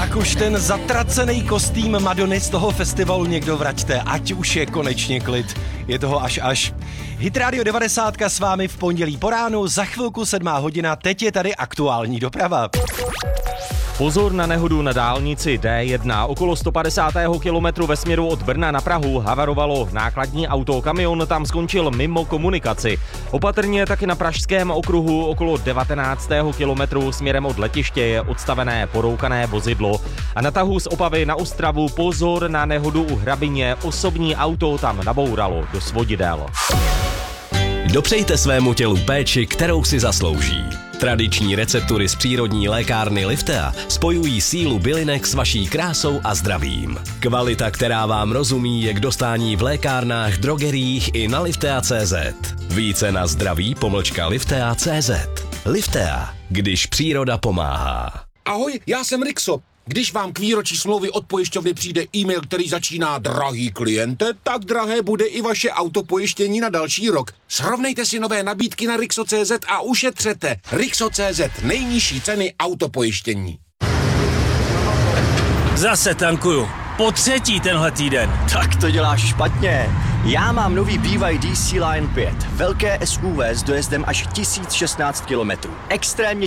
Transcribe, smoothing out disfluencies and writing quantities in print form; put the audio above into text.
Tak už ten zatracený kostým Madony z toho festivalu někdo vraťte, ať už je konečně klid. Je toho až. Hit Radio 90 s vámi v pondělí po ránu, za chvilku 7 hodina, teď je tady aktuální doprava. Pozor na nehodu na dálnici D1. Okolo 150. kilometru ve směru od Brna na Prahu havarovalo nákladní auto. Kamion tam skončil mimo komunikaci. Opatrně taky na pražském okruhu okolo 19. kilometru směrem od letiště je odstavené poroukané vozidlo. A na tahu z Opavy na Ostravu pozor na nehodu u Hrabině. Osobní auto tam nabouralo do svodidel. Dopřejte svému tělu péči, kterou si zaslouží. Tradiční receptury z přírodní lékárny Liftea spojují sílu bylinek s vaší krásou a zdravím. Kvalita, která vám rozumí, je k dostání v lékárnách, drogeriích i na liftea.cz. Více na zdraví-liftea.cz. Liftea, když příroda pomáhá. Ahoj, já jsem Rixo. Když vám k výročí smlouvy od pojišťovny přijde e-mail, který začíná drahý kliente, tak drahé bude i vaše autopojištění na další rok. Srovnejte si nové nabídky na Rixo.cz a ušetřete. Rixo.cz, nejnižší ceny autopojištění. Zase tankuju. Po třetí tenhle týden. Tak to děláš špatně. Já mám nový BYD Sea Lion 5. Velké SUV s dojezdem až 1016 km. Extrémně